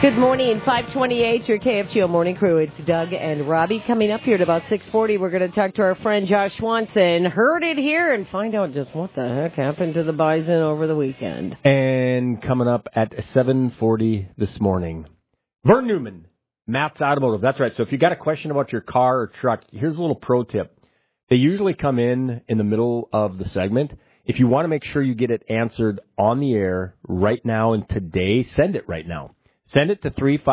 Good morning, 528, your KFGO Morning Crew. It's Doug and Robbie. Coming up here at about 6:40, we're going to talk to our friend Josh Swanson. Heard it here and find out just what the heck happened to the Bison over the weekend. And coming up at 7:40 this morning, Vern Newman, Matt's Automotive. That's right. So if you got a question about your car or truck, here's a little pro tip. They usually come in the middle of the segment. If you want to make sure you get it answered on the air right now and today, send it right now. Send it to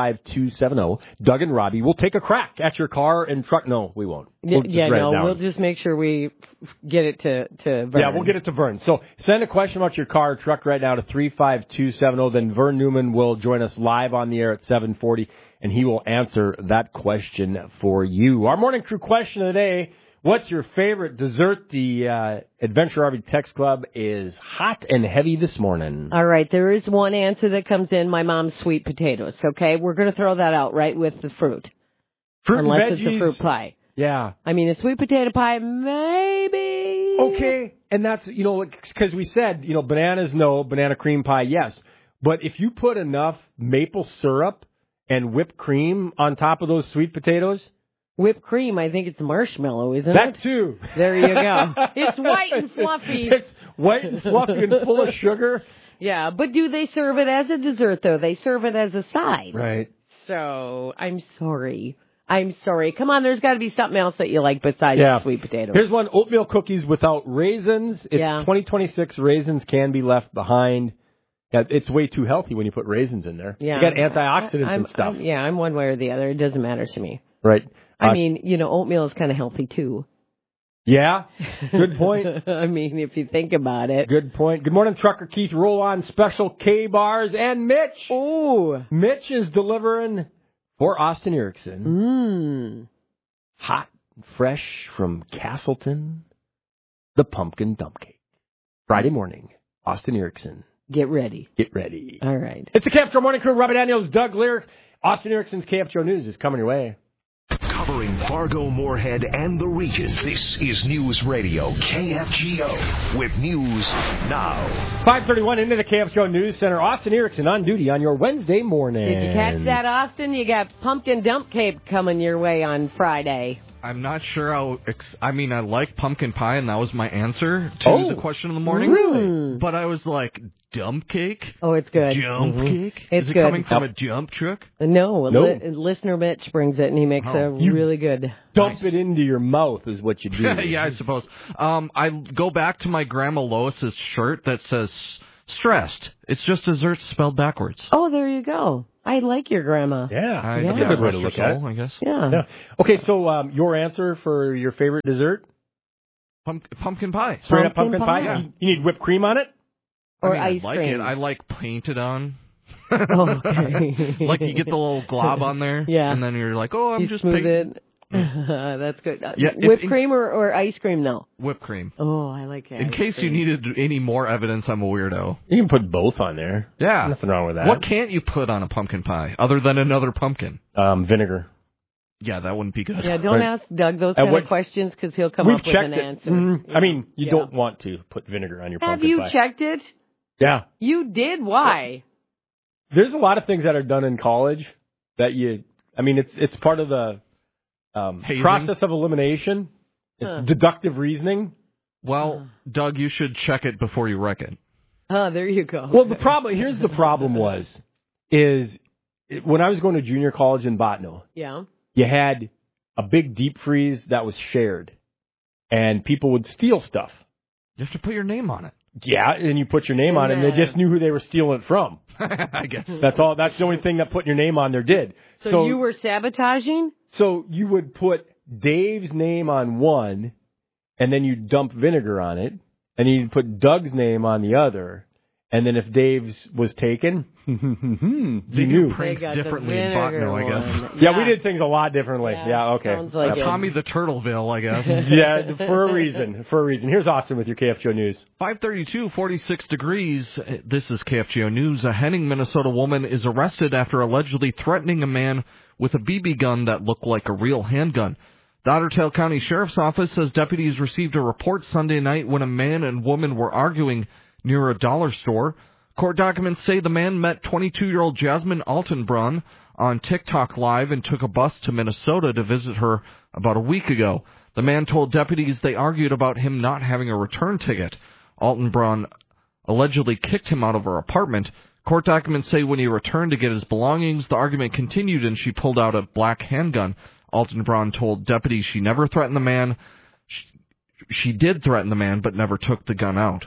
35270. Doug and Robbie will take a crack at your car and truck. No, we won't. We'll just make sure we get it to Vern. Yeah, we'll get it to Vern. So send a question about your car or truck right now to 35270. Then Vern Newman will join us live on the air at 7:40, and he will answer that question for you. Our morning crew question of the day: what's your favorite dessert? The Adventure RV Text Club is hot and heavy this morning. All right, there is one answer that comes in, my mom's sweet potatoes, okay? We're going to throw that out right with the fruit. Unless and veggies. It's a fruit pie. Yeah. I mean, a sweet potato pie, maybe. Okay, and that's, because we said, bananas, no, banana cream pie, yes. But if you put enough maple syrup and whipped cream on top of those sweet potatoes... Whipped cream, I think it's marshmallow, isn't it? That too. There you go. It's white and fluffy. It's white and fluffy and full of sugar. Yeah, but do they serve it as a dessert, though? They serve it as a side. Right. So, I'm sorry. Come on, there's got to be something else that you like besides sweet potatoes. Here's one, oatmeal cookies without raisins. It's 2026. Raisins can be left behind. Yeah, it's way too healthy when you put raisins in there. Yeah. You got antioxidants and stuff. I'm one way or the other. It doesn't matter to me. Right. I mean, oatmeal is kind of healthy, too. Yeah, good point. I mean, if you think about it. Good point. Good morning, Trucker Keith. Roll on Special K-Bars and Mitch. Oh. Mitch is delivering for Austin Erickson. Hot and fresh from Castleton, the pumpkin dump cake. Friday morning, Austin Erickson. Get ready. Get ready. All right. It's the KFGO Morning Crew. Robbie Daniels, Doug Lear. Austin Erickson's KFGO News is coming your way. Covering Fargo, Moorhead, and the region, this is News Radio KFGO with news now. 5:31 into the KFGO News Center. Austin Erickson on duty on your Wednesday morning. Did you catch that, Austin? You got pumpkin dump cake coming your way on Friday. I'm not sure how... I like pumpkin pie, and that was my answer to the question of the morning. Really? But I was like, dump cake? Oh, it's good. Jump cake? It's Is it good. coming from a jump truck? No. Listener Mitch brings it, and he makes a really good... Dump it into your mouth is what you do. Yeah, I suppose. I go back to my Grandma Lois's shirt that says stressed. It's just dessert spelled backwards. Oh, there you go. I like your grandma. Yeah. That's a good way to look at it, I guess. Yeah. Okay, so your answer for your favorite dessert? Pumpkin pie. Straight up pumpkin pie? Yeah. You need whipped cream on it? Or ice cream? I like painted on. Oh, okay. Like you get the little glob on there. Yeah. And then you're like, I'm just smooth painting. it. That's good. Yeah, whipped cream or ice cream, though? Whipped cream. Oh, I like it. In case you needed any more evidence, I'm a weirdo. You can put both on there. Yeah. Nothing wrong with that. What can't you put on a pumpkin pie other than another pumpkin? Vinegar. Yeah, that wouldn't be good. Yeah, don't ask Doug those kind of questions because he'll come up with an answer. Mm-hmm. I mean, you don't want to put vinegar on your pumpkin pie. Have you checked it? Yeah. You did? Why? There's a lot of things that are done in college that it's part of the process of elimination. It's deductive reasoning. Well, Doug, you should check it before you wreck it. Oh, there you go. Well, here's the problem is when I was going to junior college in Botno, you had a big deep freeze that was shared, and people would steal stuff. You have to put your name on it. Yeah, and you put your name on it, and they just knew who they were stealing it from. I guess. That's all. That's the only thing that putting your name on there did. So you were sabotaging? So you would put Dave's name on one, and then you'd dump vinegar on it, and you'd put Doug's name on the other, and then if Dave's was taken, you knew. Pranks differently in Botno, I guess. Yeah, we did things a lot differently. Yeah, okay. Sounds like Tommy the Turtleville, I guess. Yeah, for a reason. Here's Austin with your KFGO News. 5:32, 46 degrees. This is KFGO News. A Henning, Minnesota woman is arrested after allegedly threatening a man with a BB gun that looked like a real handgun. The Otter Tail County Sheriff's Office says deputies received a report Sunday night when a man and woman were arguing near a dollar store. Court documents say the man met 22-year-old Jasmine Altenbrunn on TikTok Live and took a bus to Minnesota to visit her about a week ago. The man told deputies they argued about him not having a return ticket. Altenbrunn allegedly kicked him out of her apartment. Court documents say when he returned to get his belongings, the argument continued and she pulled out a black handgun. Altenbrunn told deputies she never threatened the man. She did threaten the man, but never took the gun out.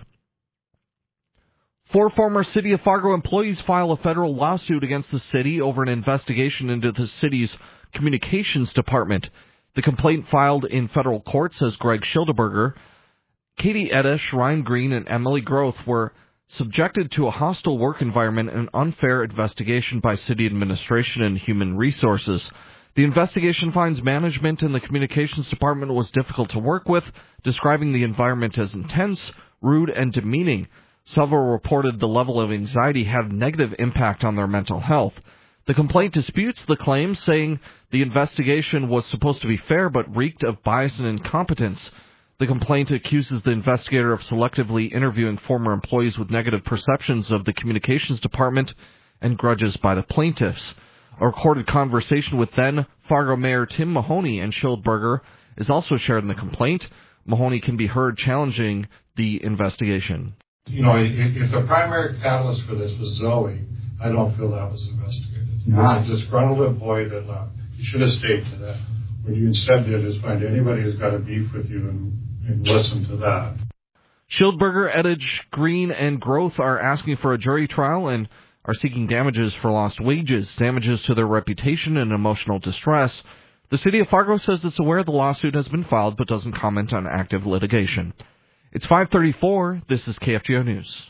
4 former City of Fargo employees file a federal lawsuit against the city over an investigation into the city's communications department. The complaint filed in federal court, says Greg Schildeberger. Katie Edish, Ryan Green, and Emily Groth were subjected to a hostile work environment and unfair investigation by city administration and human resources. The investigation finds management in the communications department was difficult to work with, describing the environment as intense, rude, and demeaning. Several reported the level of anxiety had a negative impact on their mental health. The complaint disputes the claim, saying the investigation was supposed to be fair but reeked of bias and incompetence. The complaint accuses the investigator of selectively interviewing former employees with negative perceptions of the communications department and grudges by the plaintiffs. A recorded conversation with then Fargo Mayor Tim Mahoney and Schildberger is also shared in the complaint. Mahoney can be heard challenging the investigation. You know, if the primary catalyst for this was Zoe, I don't feel that was investigated. It was a disgruntled employee that left. You should have stayed to that. What you instead did is find anybody who's got a beef with you and listen to that. Schildberger, Edge, Green, and Groth are asking for a jury trial and are seeking damages for lost wages, damages to their reputation, and emotional distress. The City of Fargo says it's aware the lawsuit has been filed but doesn't comment on active litigation. It's 5:34. This is KFGO News.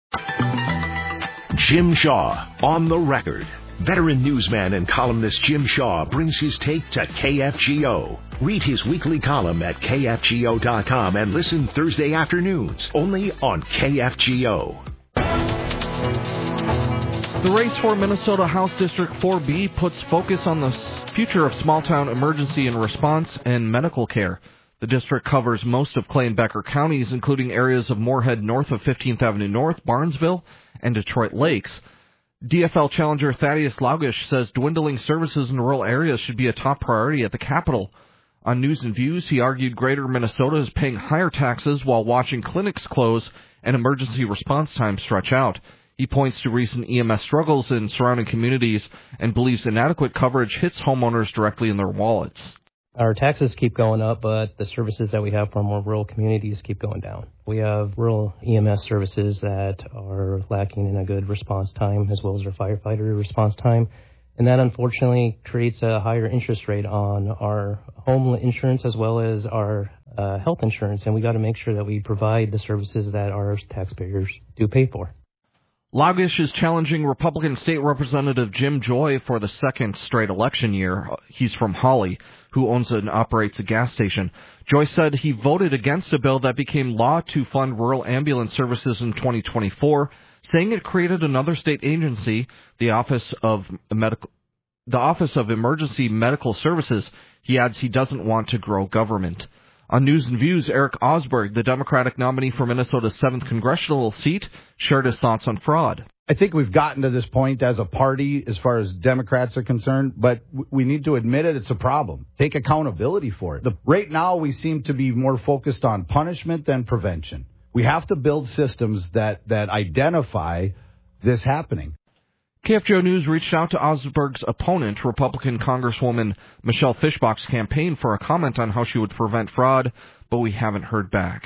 Jim Shaw on the record. Veteran newsman and columnist Jim Shaw brings his take to KFGO. Read his weekly column at KFGO.com and listen Thursday afternoons only on KFGO. The race for Minnesota House District 4B puts focus on the future of small-town emergency and response and medical care. The district covers most of Clay and Becker counties, including areas of Moorhead north of 15th Avenue North, Barnesville, and Detroit Lakes. DFL challenger Thaddeus Laugish says dwindling services in rural areas should be a top priority at the Capitol. On News and Views, he argued Greater Minnesota is paying higher taxes while watching clinics close and emergency response times stretch out. He points to recent EMS struggles in surrounding communities and believes inadequate coverage hits homeowners directly in their wallets. Our taxes keep going up, but the services that we have from our rural communities keep going down. We have rural EMS services that are lacking in a good response time, as well as our firefighter response time. And that unfortunately creates a higher interest rate on our home insurance as well as our health insurance. And we got to make sure that we provide the services that our taxpayers do pay for. Laugish is challenging Republican State Representative Jim Joy for the second straight election year. He's from Hawley, who owns and operates a gas station. Joy said he voted against a bill that became law to fund rural ambulance services in 2024, saying it created another state agency, the Office of Emergency Medical Services. He adds he doesn't want to grow government. On News and Views, Eric Osberg, the Democratic nominee for Minnesota's 7th congressional seat, shared his thoughts on fraud. I think we've gotten to this point as a party as far as Democrats are concerned, but we need to admit it. It's a problem. Take accountability for it. Right now, we seem to be more focused on punishment than prevention. We have to build systems that identify this happening. KFGO News reached out to Osberg's opponent, Republican Congresswoman Michelle Fischbach's campaign, for a comment on how she would prevent fraud, but we haven't heard back.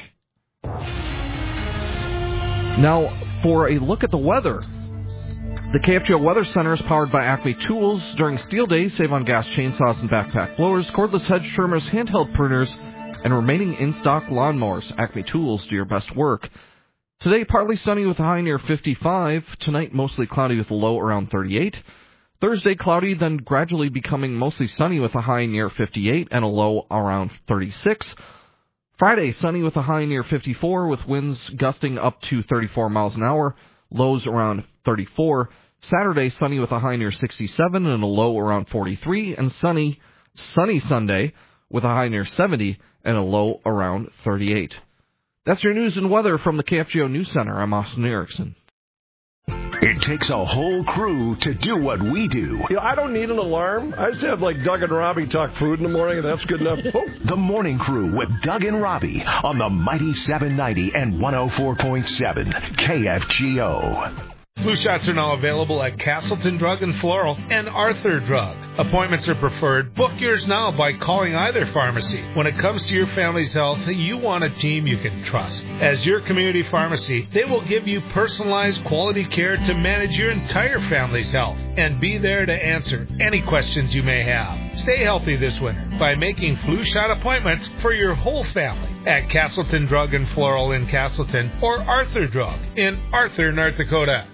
Now, for a look at the weather. The KFGO Weather Center is powered by Acme Tools. During Steel Days, save on gas chainsaws and backpack blowers, cordless hedge trimmers, handheld pruners, and remaining in-stock lawnmowers. Acme Tools do your best work. Today, partly sunny with a high near 55. Tonight, mostly cloudy with a low around 38. Thursday, cloudy, then gradually becoming mostly sunny with a high near 58 and a low around 36. Friday, sunny with a high near 54 with winds gusting up to 34 miles an hour, lows around 34. Saturday, sunny with a high near 67 and a low around 43. And sunny Sunday with a high near 70 and a low around 38. That's your news and weather from the KFGO News Center. I'm Austin Erickson. It takes a whole crew to do what we do. I don't need an alarm. I just have like Doug and Robbie talk food in the morning, and that's good enough. The Morning Crew with Doug and Robbie on the Mighty 790 and 104.7 KFGO. Flu shots are now available at Castleton Drug and Floral and Arthur Drug. Appointments are preferred. Book yours now by calling either pharmacy. When it comes to your family's health, you want a team you can trust. As your community pharmacy, they will give you personalized quality care to manage your entire family's health and be there to answer any questions you may have. Stay healthy this winter by making flu shot appointments for your whole family at Castleton Drug and Floral in Castleton or Arthur Drug in Arthur, North Dakota.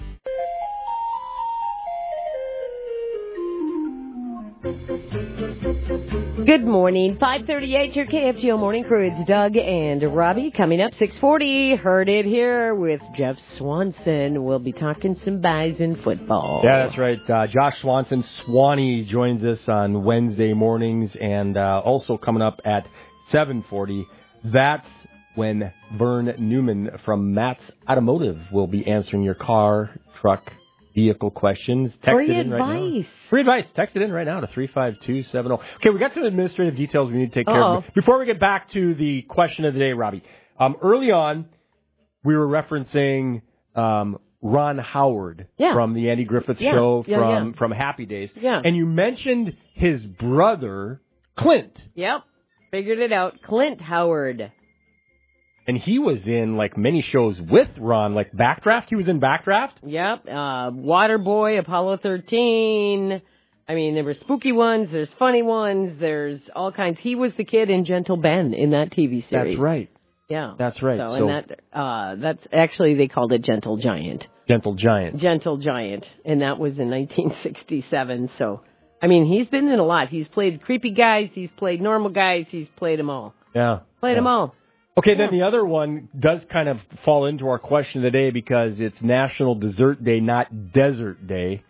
Good morning. 5:38, your KFGO Morning Crew. It's Doug and Robbie. Coming up, 6:40. Heard it here with Jeff Swanson. We'll be talking some Bison football. Yeah, that's right. Josh Swanson, Swanee, joins us on Wednesday mornings, and also coming up at 7:40. That's when Vern Newman from Matt's Automotive will be answering your car, truck, vehicle questions. Text Free it in advice. right now. Free advice. Text it in right now to 35270. Okay, we got some administrative details we need to take care of. Before we get back to the question of the day, Robbie, early on, we were referencing Ron Howard from the Andy Griffith Show from Happy Days. Yeah. And you mentioned his brother, Clint. Yep. Figured it out. Clint Howard. And he was in, like, many shows with Ron, like Backdraft. He was in Backdraft? Yep. Waterboy, Apollo 13. I mean, there were spooky ones. There's funny ones. There's all kinds. He was the kid in Gentle Ben in that TV series. That's right. Yeah. That's right. So and that's actually, they called it Gentle Giant. Gentle Giant. Gentle Giant. And that was in 1967. So, I mean, he's been in a lot. He's played creepy guys. He's played normal guys. He's played them all. Yeah. Played them all. Okay, then the other one does kind of fall into our question of the day because it's National Dessert Day, not Desert Day.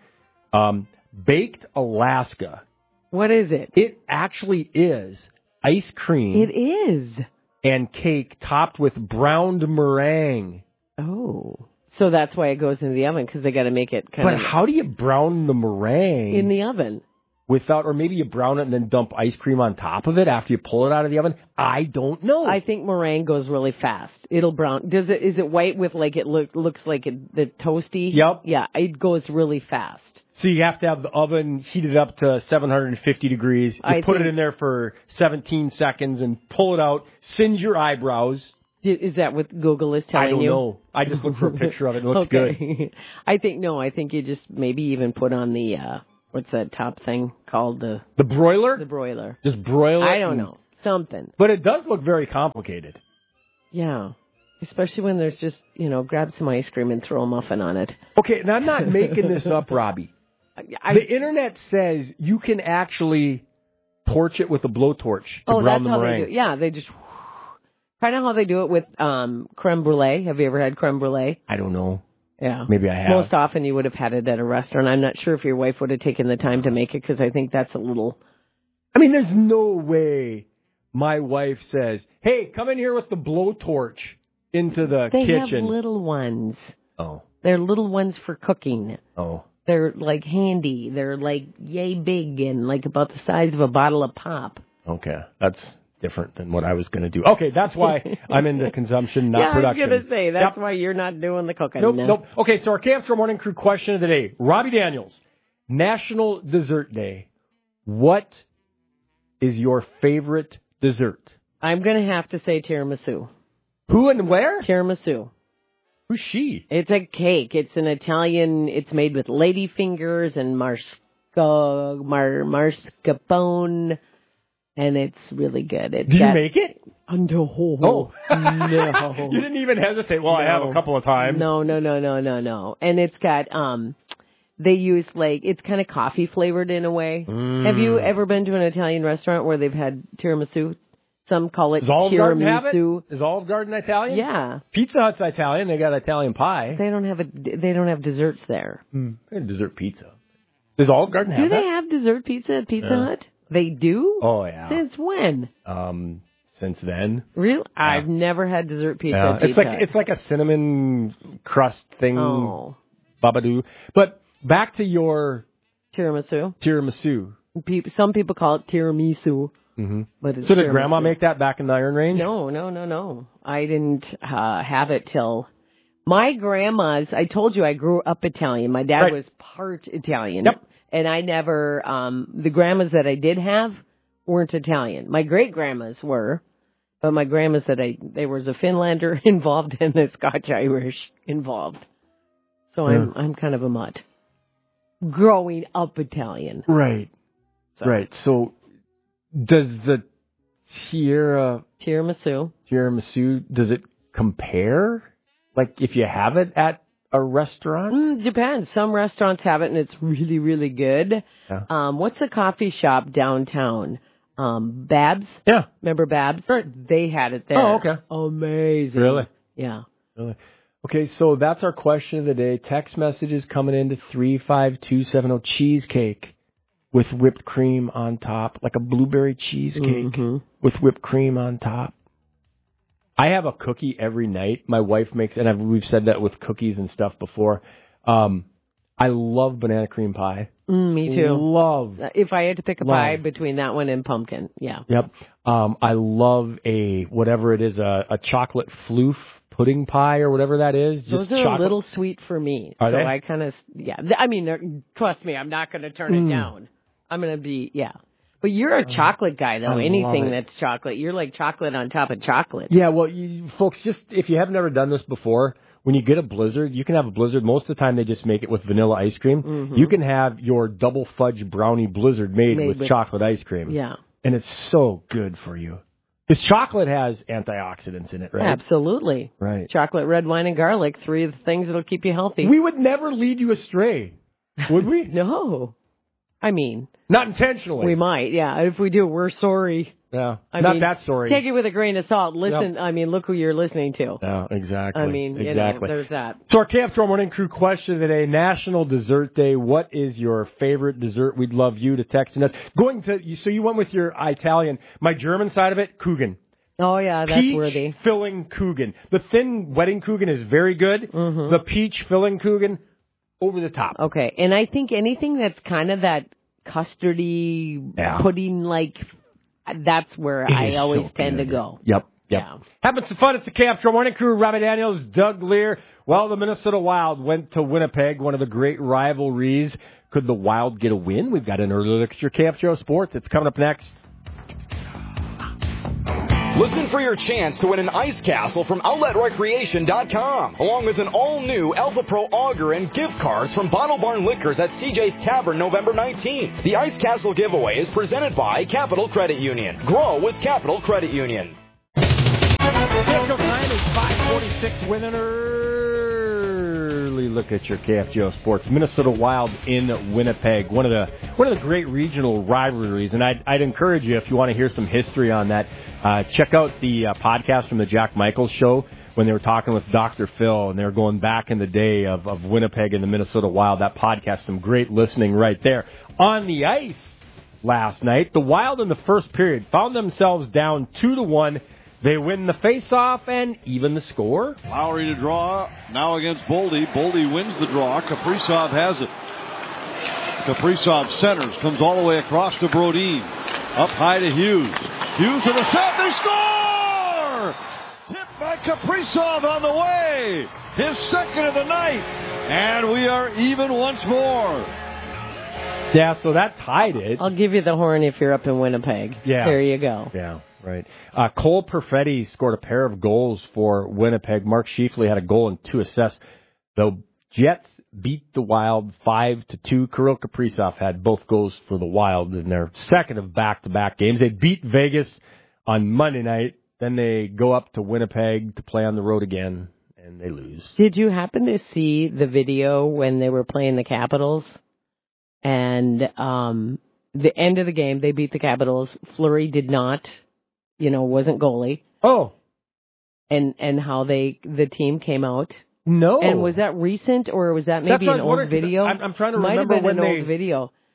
Baked Alaska. What is it? It actually is ice cream. It is. And cake topped with browned meringue. Oh. So that's why it goes into the oven, because they got to make it kind of... But how do you brown the meringue? In the oven. Without, or maybe you brown it and then dump ice cream on top of it after you pull it out of the oven. I don't know. I think meringue goes really fast. It'll brown. Is it white with like it looks like the toasty? Yep. Yeah, it goes really fast. So you have to have the oven heated up to 750 degrees. You put it in there for 17 seconds and pull it out. Singe your eyebrows. Is that what Google is telling you? I don't know. I just looked for a picture of it. It looks good. I think you just maybe even put on the... what's that top thing called? The broiler? The broiler. Just broil it? I don't know. Something. But it does look very complicated. Yeah. Especially when there's just, grab some ice cream and throw a muffin on it. Okay, and I'm not making this up, Robbie. The internet says you can actually torch it with a blowtorch to brown the meringue. They do. Yeah, they just... Kind of how they do it with creme brulee. Have you ever had creme brulee? I don't know. Yeah. Maybe I have. Most often you would have had it at a restaurant. I'm not sure if your wife would have taken the time to make it because I think that's a little... I mean, there's no way my wife says, hey, come in here with the blowtorch into the kitchen. They have little ones. Oh. They're little ones for cooking. Oh. They're like handy. They're like yay big and like about the size of a bottle of pop. Okay. That's different than what I was going to do. Okay, that's why I'm into consumption, not production. I was going to say, that's why you're not doing the cooking. Nope. Okay, so our KFGO Morning Crew question of the day. Robbie Daniels, National Dessert Day. What is your favorite dessert? I'm going to have to say tiramisu. Who and where? Tiramisu. Who's she? It's a cake. It's an Italian. It's made with ladyfingers and mascarpone. And it's really good. Do you make it? No. Oh. No. You didn't even hesitate. Well, I have a couple of times. No. And it's got, they use it's kind of coffee flavored in a way. Have you ever been to an Italian restaurant where they've had tiramisu? Some call it tiramisu. Is Olive Garden Italian? Yeah. Pizza Hut's Italian. They got Italian pie. They don't have desserts there. They have dessert pizza. Does Olive Garden have that? Do they have dessert pizza at Pizza Hut? They do? Oh, yeah. Since when? Since then. Really? Yeah. I've never had dessert pizza at Pizza Hut. It's like a cinnamon crust thing. Oh. Babadoo. But back to your Tiramisu. Some people call it tiramisu. Mm-hmm. But it's so did tiramisu. Grandma make that back in the Iron Range? No. I didn't have it till my grandma's. I told you I grew up Italian. My dad was part Italian. Yep. And I never, the grandmas that I did have weren't Italian. My great-grandmas were, but my grandmas there was a Finlander involved and a Scotch-Irish involved. So I'm kind of a mutt. Growing up Italian. Right. So. Right. So does the tiramisu, does it compare? Like if you have it at a restaurant? Depends. Some restaurants have it and it's really, really good. Yeah. What's the coffee shop downtown? Babs? Yeah. Remember Babs? Right. They had it there. Oh, okay. Amazing. Really? Yeah. Really? Okay, so that's our question of the day. Text messages coming into 35270. Cheesecake with whipped cream on top, like a blueberry cheesecake with whipped cream on top. I have a cookie every night. My wife makes, and we've said that with cookies and stuff before. I love banana cream pie. Me too. Love. If I had to pick a pie between that one and pumpkin, yeah. Yep. I love whatever it is, a chocolate floof pudding pie or whatever that is. Those are a little sweet for me. Are they? I kind of, I mean, trust me, I'm not going to turn it down. I'm going to be, But you're a chocolate guy, though. Anything that's chocolate. You're like chocolate on top of chocolate. Yeah, well, folks, just if you have never done this before, when you get a Blizzard, you can have a Blizzard. Most of the time, they just make it with vanilla ice cream. Mm-hmm. You can have your double fudge brownie Blizzard made with chocolate ice cream. Yeah. And it's so good for you. Because chocolate has antioxidants in it, right? Absolutely. Right. Chocolate, red wine, and garlic, 3 of the things that'll keep you healthy. We would never lead you astray, would we? No. I mean, not intentionally. We might, yeah. If we do, we're sorry. Yeah. I not mean, that sorry. Take it with a grain of salt. Listen, I mean, look who you're listening to. Yeah, exactly. I mean, exactly. There's that. So our KFGO Morning Crew question today, National Dessert Day. What is your favorite dessert? We'd love you to text us. So you went with your Italian. My German side of it, Kuchen. Oh, yeah, that's peach worthy. Filling Kuchen. The thin wedding Kuchen is very good. Mm-hmm. The peach filling Kuchen, over the top. Okay, and I think anything that's kind of that custardy pudding, like, that's where I always tend to go. Yep. Yeah. Having some fun. It's the KFGO Morning Crew. Robbie Daniels, Doug Lear. Well, the Minnesota Wild went to Winnipeg, one of the great rivalries. Could the Wild get a win? We've got an early look at your KFGO Sports. It's coming up next. Listen for your chance to win an ice castle from OutletRecreation.com, along with an all-new Alpha Pro auger and gift cards from Bottle Barn Liquors at CJ's Tavern November 19th. The Ice Castle giveaway is presented by Capital Credit Union. Grow with Capital Credit Union. KFGO time is 5:46 with an early look at your KFGO Sports. Minnesota Wild in Winnipeg, one of the great regional rivalries, and I'd encourage you, if you want to hear some history on that, check out the podcast from the Jack Michaels Show when they were talking with Dr. Phil, and they were going back in the day of Winnipeg and the Minnesota Wild. That podcast, some great listening right there. On the ice last night, the Wild in the first period found themselves down 2-1. They win the face-off and even the score. Lowry to draw now against Boldy. Boldy wins the draw. Kaprizov has it. Kaprizov centers, comes all the way across to Brodin. Up high to Hughes. Hughes with a shot. They score! Tipped by Kaprizov on the way. His second of the night. And we are even once more. Yeah, so that tied it. I'll give you the horn if you're up in Winnipeg. Yeah. There you go. Yeah, right. Cole Perfetti scored a pair of goals for Winnipeg. Mark Scheifele had a goal and 2 assists. The Jets beat the Wild 5-2. Kirill Kaprizov had both goals for the Wild in their second of back-to-back games. They beat Vegas on Monday night. Then they go up to Winnipeg to play on the road again, and they lose. Did you happen to see the video when they were playing the Capitals? And the end of the game, they beat the Capitals. Fleury did not, wasn't goalie. Oh. And how the team came out. No. And was that recent, or was that maybe an old video? I'm trying to remember when old video.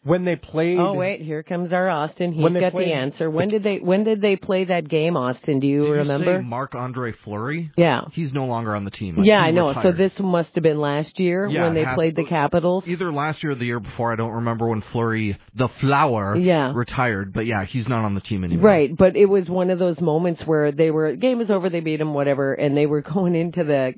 when they played. Oh wait, here comes our Austin. He's got the answer. When did they play that game, Austin? Do you remember? You say Marc-Andre Fleury? Yeah. He's no longer on the team. Yeah, I know. So this must have been last year when they played the Capitals. Either last year or the year before. I don't remember when Fleury, the Flower, retired. But yeah, he's not on the team anymore. Right, but it was one of those moments where game was over, they beat him, whatever, and they were going into the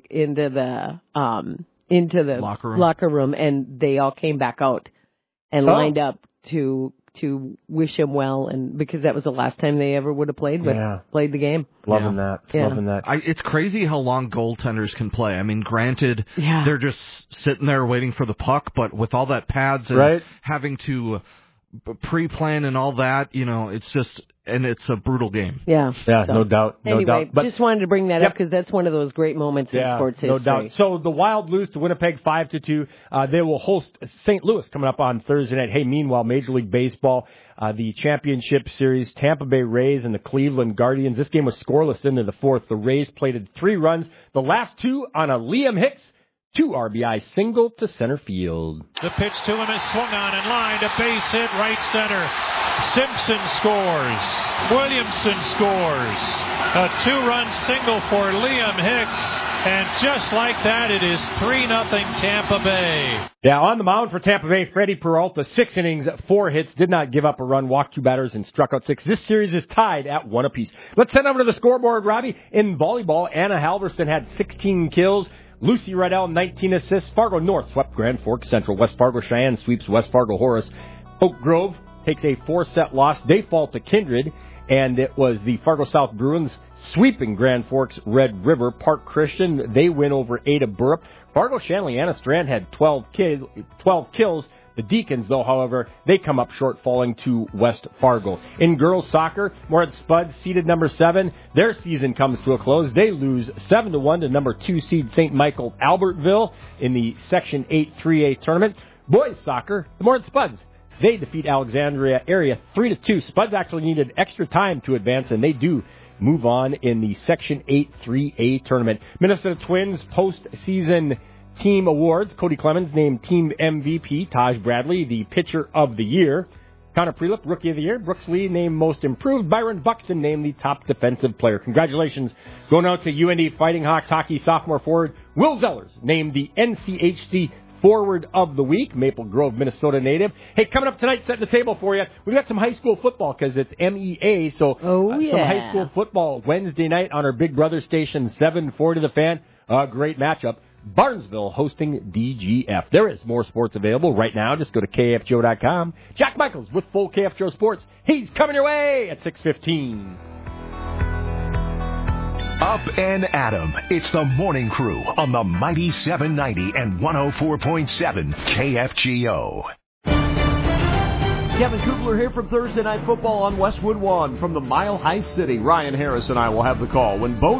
locker room, and they all came back out and lined up to wish him well, and because that was the last time they ever would have played the game. Loving that. It's crazy how long goaltenders can play. I mean, granted, they're just sitting there waiting for the puck, but with all that pads and having to pre-plan and all that, it's just, and it's a brutal game. Yeah, so, no doubt. But just wanted to bring that up because that's one of those great moments in sports history. No doubt. So the Wild lose to Winnipeg 5-2. They will host St. Louis coming up on Thursday night. Hey, meanwhile, Major League Baseball, the championship series, Tampa Bay Rays and the Cleveland Guardians. This game was scoreless into the fourth. The Rays plated 3 runs. The last 2 on a Liam Hicks 2 RBI single to center field. The pitch to him is swung on and lined. A base hit right center. Simpson scores. Williamson scores. A 2-run single for Liam Hicks. And just like that, it is 3-0 Tampa Bay. Yeah, on the mound for Tampa Bay, Freddie Peralta, 6 innings, 4 hits, did not give up a run, walked 2 batters, and struck out 6. This series is tied at 1 apiece. Let's head over to the scoreboard, Robbie. In volleyball, Anna Halverson had 16 kills. Lucy Riddell, 19 assists. Fargo North swept Grand Forks Central. West Fargo Cheyenne sweeps West Fargo Horace. Oak Grove takes a 4-set loss. They fall to Kindred, and it was the Fargo South Bruins sweeping Grand Forks Red River. Park Christian, they win over Ada Burrup. Fargo Shanley, Anna Strand had 12 kills. The Deacons, though, however, they come up short, falling to West Fargo. In girls soccer, Moritz Spud, seeded number 7. Their season comes to a close. They lose 7-1 to number 2 seed St. Michael Albertville in the Section 8 3A tournament. Boys soccer, the Moritz Spuds, they defeat Alexandria Area 3-2. Spuds actually needed extra time to advance, and they do move on in the Section 8 3A tournament. Minnesota Twins postseason team awards. Cody Clemens named team MVP. Taj Bradley, the pitcher of the year. Connor Prelip, rookie of the year. Brooks Lee named most improved. Byron Buxton named the top defensive player. Congratulations going out to UND Fighting Hawks hockey sophomore forward Will Zellers named the NCHC Forward of the Week, Maple Grove, Minnesota native. Hey, coming up tonight, setting the table for you, we've got some high school football because it's MEA, so some high school football Wednesday night on our Big Brother station, 740 The Fan. A great matchup. Barnesville hosting DGF. There is more sports available right now. Just go to KFGO.com. Jack Michaels with full KFGO Sports. He's coming your way at 6:15. Up and Adam. It's the Morning Crew on the mighty 790 and 104.7 KFGO. Kevin Kugler here from Thursday Night Football on Westwood One. From the Mile High City, Ryan Harris and I will have the call when Bo